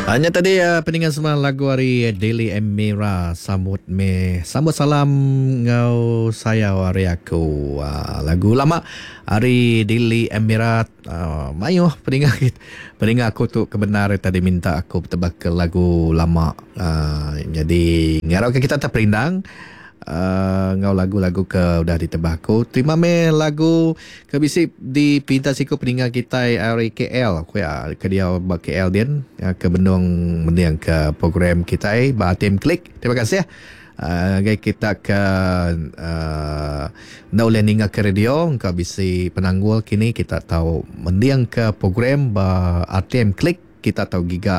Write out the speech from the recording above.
Hanya tadi peningan semua lagu hari Daily Emira sambut salam ngau saya hari aku lagu lama hari Daily Emira mayu peningan aku tu kebenar tadi minta aku tebak ke lagu lama jadi ngarau ke kita tak perindang ngau lagu-lagu ke udah ditebak aku terima me lagu ke bisi di pinta siku peningan kita dari KL aku ya ke dia bak KL din ke bendung mendiang ke program kita ba tim klik terima kasih ya kita ke Naulen ninga ke radio ke bisi penanggul kini kita tahu mendiang ke program ba ATM klik kita tahu giga